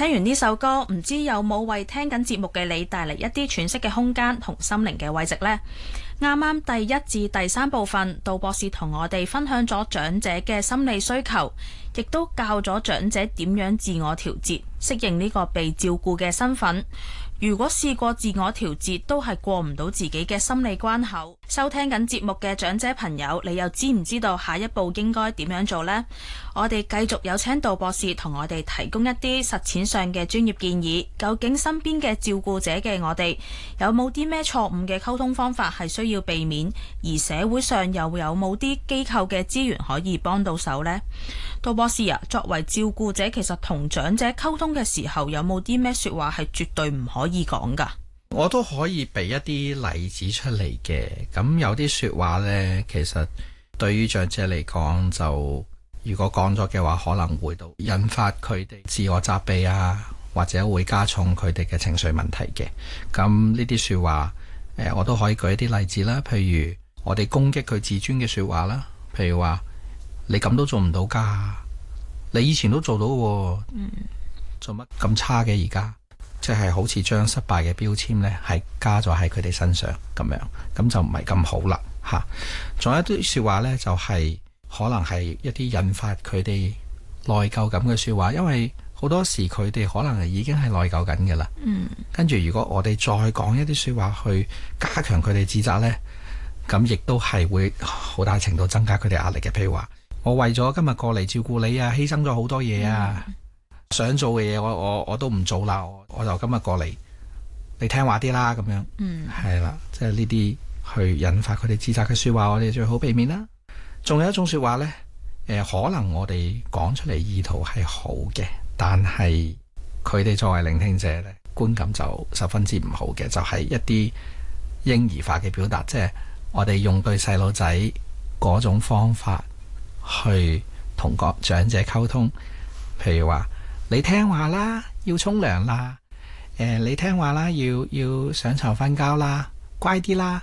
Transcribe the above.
聽完呢首歌，唔知有冇為聽緊節目嘅你帶嚟一啲喘息嘅空間同心靈嘅慰藉呢？啱啱第一至第三部分，杜博士同我哋分享咗長者嘅心理需求，亦都教咗長者點樣自我調節，適應呢個被照顧嘅身份。如果試過自我調節都係過唔到自己嘅心理關口，收聽緊節目嘅長者朋友，你又知唔知道下一步應該點樣做呢？我哋繼續有請杜博士同我哋提供一啲實踐上嘅專業建議。究竟身邊嘅照顧者嘅我哋有冇啲咩錯誤嘅溝通方法係需要避免？而社會上又有冇啲機構嘅資源可以幫到手呢？杜博士啊，作為照顧者，其實同長者溝通嘅時候，有冇啲咩說話係絕對唔可以講㗎？ 我都可以俾一啲例子出嚟嘅。咁有啲說話呢，其實對於長者嚟講，就如果講咗嘅話，可能會到引發佢哋自我責備啊，或者會加重佢哋嘅情緒問題嘅。咁呢啲說話，我都可以舉一啲例子啦。譬如我哋攻擊佢自尊嘅說話啦，譬如話你咁都做唔到㗎，你以前都做到喎，做乜咁差嘅而家？即係好似將失敗嘅標籤呢係加咗喺佢哋身上咁樣，咁就唔係咁好啦嚇。仲有一啲說話呢，就係可能係一啲引發佢哋內疚感嘅說話，因為好多時佢哋可能已經係內疚緊嘅啦。跟住如果我哋再講一啲說話去加強佢哋自責呢，咁亦都係會好大程度增加佢哋壓力嘅。譬如話，我為咗今日過嚟照顧你啊，犧牲咗好多嘢啊，想做嘅嘢我都唔做啦，我就今日過嚟，你聽話啲啦咁樣。係啦，即係呢啲去引發佢哋自責嘅說話，我哋最好避免啦。仲有一種說話呢，可能我哋講出嚟意圖係好嘅，但係佢哋作為聆聽者呢，觀感就十分之唔好嘅，就係一啲嬰兒化嘅表達，即係我哋用對細路仔嗰種方法去同個長者溝通。譬如話，你聽話啦，要沖涼啦，你聽話啦，要上床瞓覺啦，乖啲啦。